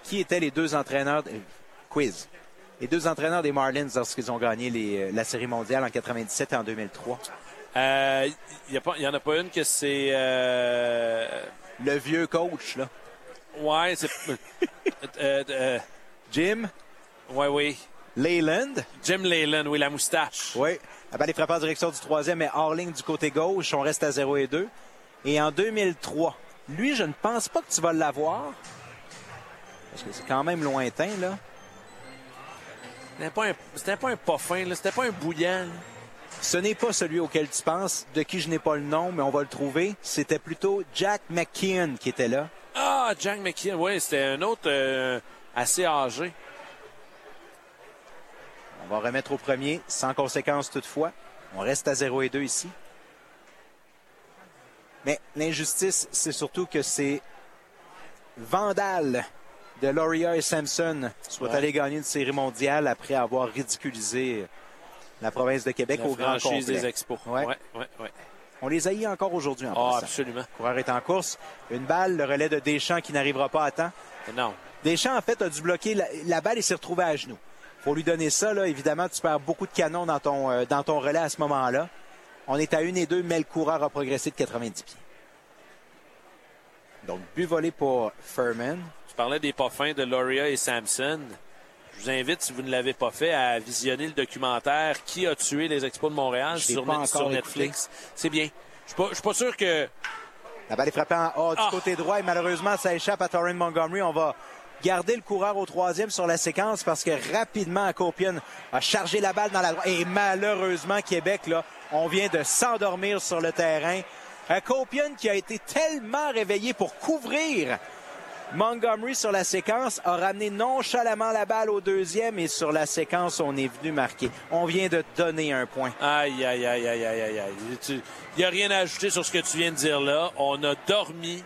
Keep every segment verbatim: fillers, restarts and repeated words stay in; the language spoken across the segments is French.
qui étaient les deux entraîneurs... De... Quiz. Les deux entraîneurs des Marlins lorsqu'ils ont gagné les, la Série mondiale en quatre-vingt-dix-sept et en deux mille trois. Il euh, n'y en a pas une que c'est... Euh... Le vieux coach, là. Ouais, c'est... euh, euh... Jim? Ouais, oui. Leyland? Jim Leyland, oui, la moustache. Oui. La balle est frappée en direction du troisième, mais hors ligne du côté gauche. On reste à zéro et deux. Et en deux mille trois, lui, je ne pense pas que tu vas l'avoir. Parce que c'est quand même lointain, là. C'était pas un, c'était pas un pas fin, là. C'était pas un bouillant. Là. Ce n'est pas celui auquel tu penses, de qui je n'ai pas le nom, mais on va le trouver. C'était plutôt Jack McKeon qui était là. Ah, Jack McKeon, oui, c'était un autre euh, assez âgé. On va remettre au premier, sans conséquence toutefois. On reste à zéro et deux ici. Mais l'injustice, c'est surtout que c'est Vandal de Loria et Samson soit ouais. allé gagner une série mondiale après avoir ridiculisé la province de Québec la au grand complet. Des Expos. Ouais. Ouais, ouais, ouais. On les haït encore aujourd'hui en oh, passant. Absolument. Le coureur est en course. Une balle, le relais de Deschamps qui n'arrivera pas à temps. Non. Deschamps, en fait, a dû bloquer la, la balle et s'est retrouvé à genoux. Faut lui donner ça, là. Évidemment, tu perds beaucoup de canons dans ton, euh, dans ton relais à ce moment-là. On est à une et deux, mais le coureur a progressé de quatre-vingt-dix pieds. Donc, but volé pour Furman. Tu parlais des pas fins de Loria et Samson. Je vous invite, si vous ne l'avez pas fait, à visionner le documentaire « Qui a tué les Expos de Montréal » sur, net, sur Netflix. C'est bien. Je ne suis pas sûr que... La balle est frappée en haut du oh. côté droit et malheureusement, ça échappe à Torrin Montgomery. On va garder le coureur au troisième sur la séquence parce que rapidement, Copian a chargé la balle dans la droite. Et malheureusement, Québec, là, on vient de s'endormir sur le terrain. Un Copian qui a été tellement réveillé pour couvrir Montgomery sur la séquence a ramené nonchalamment la balle au deuxième et sur la séquence, on est venu marquer. On vient de donner un point. Aïe, aïe, aïe, aïe, aïe, aïe, aïe. Il n'y a rien à ajouter sur ce que tu viens de dire là. On a dormi.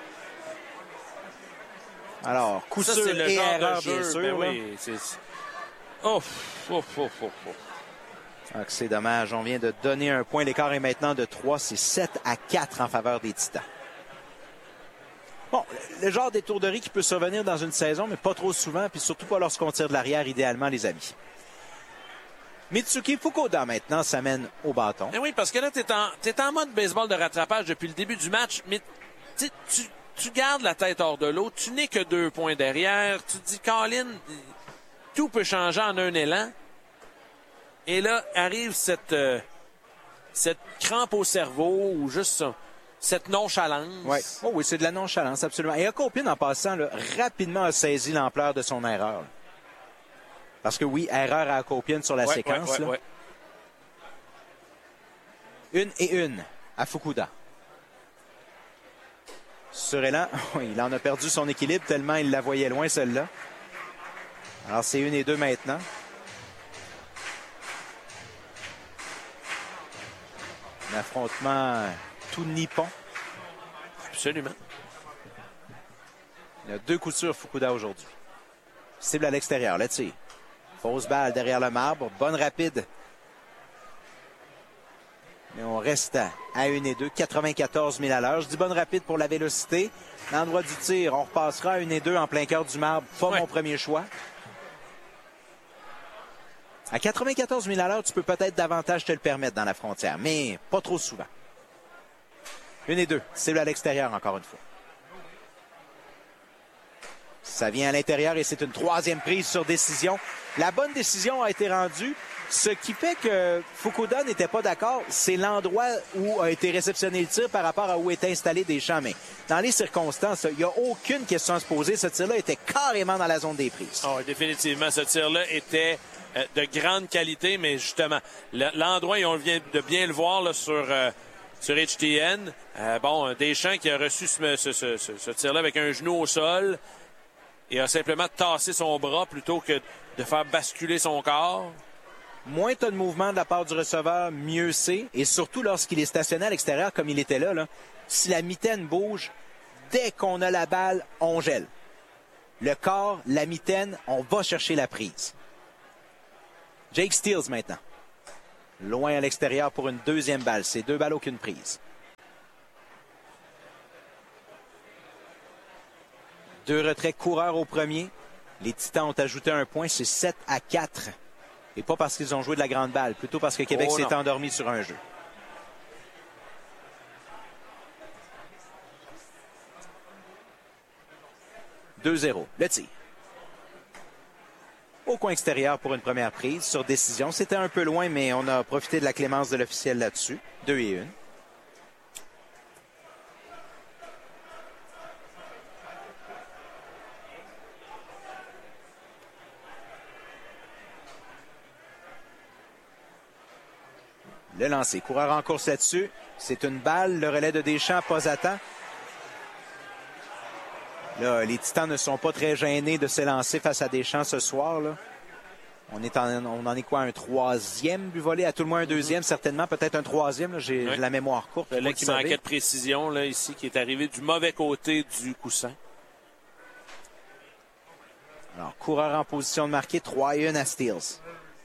Alors, coup ça, sûr c'est le et genre erreur, de jeu. bien sûr. Ben oui, c'est... Ouf, ouf, ouf, ouf, ouf. Ah, c'est dommage. On vient de donner un point. L'écart est maintenant de trois. C'est sept à quatre en faveur des Titans. Bon, le genre d'étourderie qui peut survenir dans une saison, mais pas trop souvent, puis surtout pas lorsqu'on tire de l'arrière, idéalement, les amis. Mitsuki Fukuda, maintenant, s'amène au bâton. Mais oui, parce que là, tu es en, t'es en mode baseball de rattrapage depuis le début du match, mais tu, tu gardes la tête hors de l'eau, tu n'es que deux points derrière, tu te dis, Colin, tout peut changer en un élan. Et là, arrive cette, euh, cette crampe au cerveau, ou juste ça. Cette nonchalance. Ouais. Oh oui, c'est de la nonchalance, absolument. Et Akopin, en passant, là, rapidement a saisi l'ampleur de son erreur. Là. Parce que oui, erreur à Akopin sur la ouais, séquence. Ouais, ouais, là. Ouais. Une et une à Fukuda. Sur élan, il en a perdu son équilibre tellement il la voyait loin, celle-là. Alors, c'est une et deux maintenant. Un affrontement tout nippon. Absolument. Il a deux coups sûrs Fukuda aujourd'hui. Cible à l'extérieur, là, tire. Fausse balle derrière le marbre. Bonne rapide. Mais on reste à, à une et deux. quatre-vingt-quatorze mille à l'heure. Je dis bonne rapide pour la vélocité. L'endroit du tir, on repassera à une et deux en plein cœur du marbre. Pas ouais. mon premier choix. À quatre-vingt-quatorze mille à l'heure, tu peux peut-être davantage te le permettre dans la frontière, mais pas trop souvent. Une et deux. Cible à l'extérieur, encore une fois. Ça vient à l'intérieur et c'est une troisième prise sur décision. La bonne décision a été rendue. Ce qui fait que Fukuda n'était pas d'accord, c'est l'endroit où a été réceptionné le tir par rapport à où était installé Deschamps. Mais dans les circonstances, il n'y a aucune question à se poser. Ce tir-là était carrément dans la zone des prises. Oh, définitivement, ce tir-là était euh, de grande qualité, mais justement, l'endroit, et on vient de bien le voir là, sur, euh, sur H T N, euh, bon, Deschamps qui a reçu ce, ce, ce, ce, ce tir-là avec un genou au sol et a simplement tassé son bras plutôt que de faire basculer son corps. Moins tu as de mouvement de la part du receveur, mieux c'est. Et surtout lorsqu'il est stationné à l'extérieur comme il était là, là, si la mitaine bouge, dès qu'on a la balle, on gèle. Le corps, la mitaine, on va chercher la prise. Jake Steels maintenant. Loin à l'extérieur pour une deuxième balle. C'est deux balles, aucune prise. Deux retraits coureurs au premier. Les Titans ont ajouté un point, c'est sept à quatre. Et pas parce qu'ils ont joué de la grande balle, plutôt parce que Québec oh, s'est endormi sur un jeu. deux zéro. Le tir. Au coin extérieur pour une première prise sur décision. C'était un peu loin, mais on a profité de la clémence de l'officiel là-dessus. deux et un. Le lancer. Coureur en course là-dessus. C'est une balle. Le relais de Deschamps, pas à temps. Là, les Titans ne sont pas très gênés de s'élancer face à Deschamps ce soir. Là. On, est en, on en est quoi, un troisième but volé? À tout le moins un deuxième, certainement. Peut-être un troisième. J'ai oui. la mémoire courte. Là, qui manquait de précision, là, ici, qui est arrivé du mauvais côté du coussin. Alors, coureur en position de marquer, trois et un à Steels.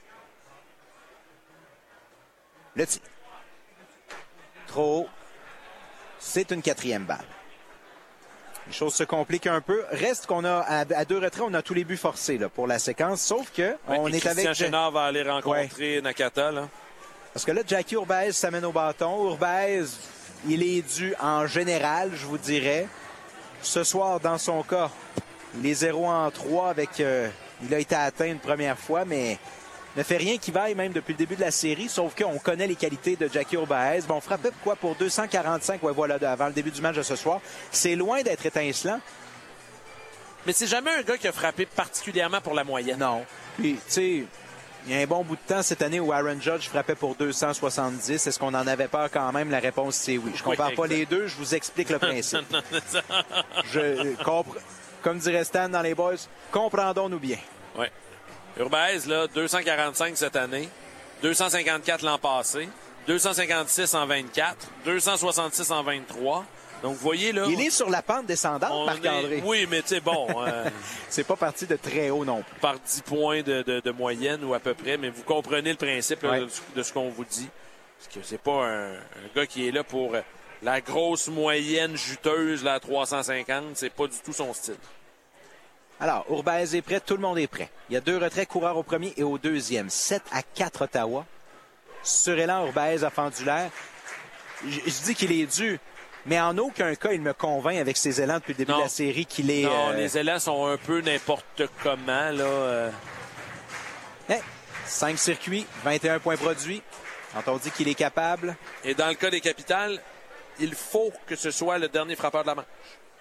Le tir. Trop haut. C'est une quatrième balle. Les choses se compliquent un peu. Reste qu'on a, à, à deux retraits, on a tous les buts forcés là, pour la séquence. Sauf que ouais, on est Christian avec... Christian Chénard va aller rencontrer ouais. Nakata. Là. Parce que là, Jackie Urbez s'amène au bâton. Urbez, il est dû en général, je vous dirais. Ce soir, dans son cas, il est zéro en trois avec... Euh, il a été atteint une première fois, mais... ne fait rien qui vaille même depuis le début de la série, sauf qu'on connaît les qualités de Jackie Urbez. Bon, frappé quoi pour deux cent quarante-cinq, ouais, voilà, avant le début du match de ce soir. C'est loin d'être étincelant. Mais c'est jamais un gars qui a frappé particulièrement pour la moyenne. Non. Puis, tu sais, il y a un bon bout de temps cette année où Aaron Judge frappait pour deux cent soixante-dix. Est-ce qu'on en avait peur quand même? La réponse, c'est oui. Je compare oui, pas les deux, je vous explique le principe. je compre... Comme dirait Stan dans les boys, comprendons-nous bien. Oui. Urbez, là, deux cent quarante-cinq cette année, deux cent cinquante-quatre l'an passé, deux cent cinquante-six en vingt-quatre, deux cent soixante-six en vingt-trois. Donc, vous voyez, là... Il est sur la pente descendante, Marc-André. Est... Oui, mais tu sais, bon... Euh... c'est pas parti de très haut non plus. Par dix points de, de, de moyenne ou à peu près, mais vous comprenez le principe ouais. là, de, de ce qu'on vous dit. Parce que c'est pas un, un gars qui est là pour la grosse moyenne juteuse, là, à trois cent cinquante. C'est pas du tout son style. Alors, Urbez est prêt, tout le monde est prêt. Il y a deux retraits coureurs au premier et au deuxième. sept à quatre Ottawa. Sur élan, Urbez a fendu l'air. Je, je dis qu'il est dû, mais en aucun cas, il me convainc avec ses élans depuis le début non. de la série qu'il est... Non, euh... les élans sont un peu n'importe comment, là. Euh... Hey, cinq circuits, vingt et un points produits. Quand on dit qu'il est capable... Et dans le cas des Capitals, il faut que ce soit le dernier frappeur de la manche.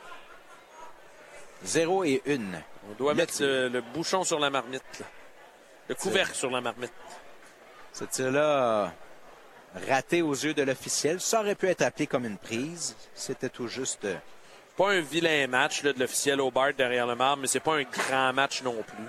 zéro et une. On doit le mettre le, le bouchon sur la marmite. Là. Le couvercle sur la marmite. Ce tir-là, raté aux yeux de l'officiel. Ça aurait pu être appelé comme une prise. C'était tout juste... Pas un vilain match là, de l'officiel Aubert derrière le marbre, mais c'est pas un grand match non plus.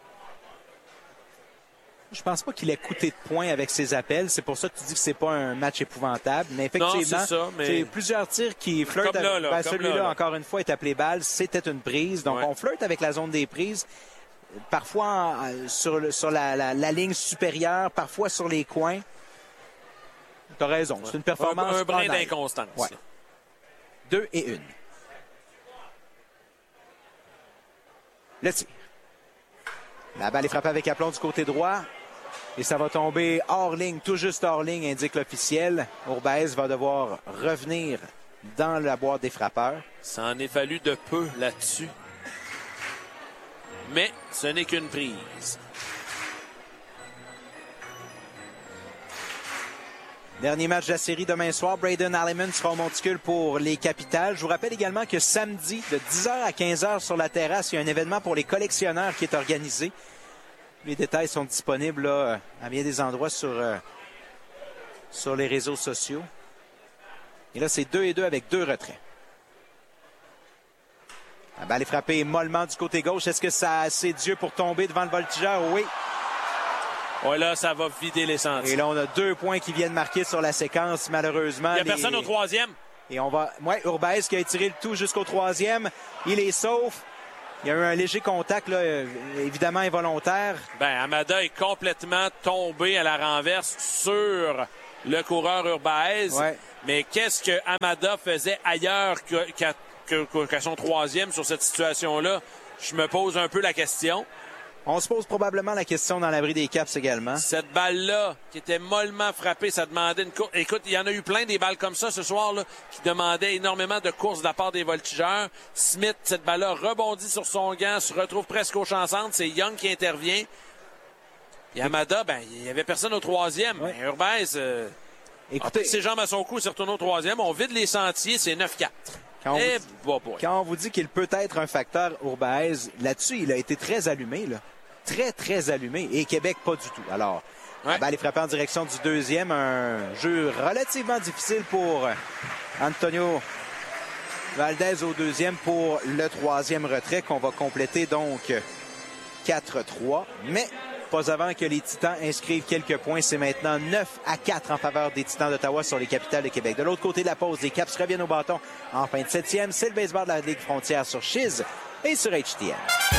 Je pense pas qu'il ait coûté de points avec ses appels. C'est pour ça que tu dis que c'est pas un match épouvantable. Mais effectivement, non, c'est ça, mais... plusieurs tirs qui flirtent. Comme là, là, ben, celui-là, là, là. encore une fois, est appelé balle. C'était une prise. Donc, ouais. on flirte avec la zone des prises. Parfois euh, sur, le, sur la, la, la ligne supérieure, parfois sur les coins. Tu as raison. Ouais. C'est une performance. Un, un brin d'inconstance. Ouais. Deux et une. Le tir. La balle est frappée avec aplomb du côté droit. Et ça va tomber hors ligne, tout juste hors ligne, indique l'officiel. Urbez va devoir revenir dans la boîte des frappeurs. Ça en est fallu de peu là-dessus. Mais ce n'est qu'une prise. Dernier match de la série demain soir. Braden Alleman sera au monticule pour les Capitals. Je vous rappelle également que samedi, de dix heures à quinze heures sur la terrasse, il y a un événement pour les collectionneurs qui est organisé. Les détails sont disponibles là, à bien des endroits sur, euh, sur les réseaux sociaux. Et là, c'est deux et deux avec deux retraits. La balle est frappée mollement du côté gauche. Est-ce que ça a assez Dieu pour tomber devant le voltigeur? Oui. Oui, là, ça va vider les sentiers. Et là, on a deux points qui viennent marquer sur la séquence, malheureusement. Il n'y a les... personne au troisième. Et on va... Oui, Urbez qui a étiré le tout jusqu'au troisième. Il est sauf. Il y a eu un léger contact, là, évidemment involontaire. Ben, Amada est complètement tombé à la renverse sur le coureur Urbez. Ouais. Mais qu'est-ce que Amada faisait ailleurs que, que, qu'à son troisième sur cette situation-là, je me pose un peu la question. On se pose probablement la question dans l'abri des Caps également. Cette balle-là, qui était mollement frappée, ça demandait une course. Écoute, il y en a eu plein des balles comme ça ce soir, là, qui demandaient énormément de courses de la part des voltigeurs. Smith, cette balle-là, rebondit sur son gant, se retrouve presque au champ centre. C'est Young qui intervient. Yamada, ben, il n'y avait personne au troisième. Ouais. Ben, Urbaiz, euh, écoutez, a pris ses jambes à son cou, s'est retourné au troisième. On vide les sentiers, c'est neuf quatre. Quand on, Et dit, bah, bah. quand on vous dit qu'il peut être un facteur Urbaiz, là-dessus, il a été très allumé, là. Très, très allumé. Et Québec, pas du tout. Alors, ouais. La balle est frappée en direction du deuxième. Un jeu relativement difficile pour Antonio Valdez au deuxième pour le troisième retrait qu'on va compléter donc quatre trois. Mais pas avant que les Titans inscrivent quelques points. C'est maintenant neuf à quatre en faveur des Titans d'Ottawa sur les Capitales de Québec. De l'autre côté de la pause, les Caps reviennent au bâton en fin de septième. C'est le baseball de la Ligue Frontière sur Chiz et sur H T M.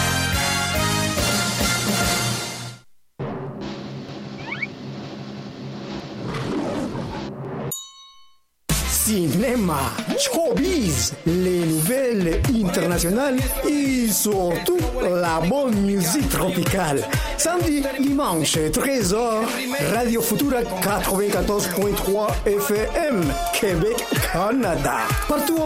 Cinéma, showbiz, les nouvelles internationales et surtout la bonne musique tropicale. Samedi, dimanche, treize heures, Radio Futura quatre-vingt-quatorze point trois F M, Québec, Canada. Partout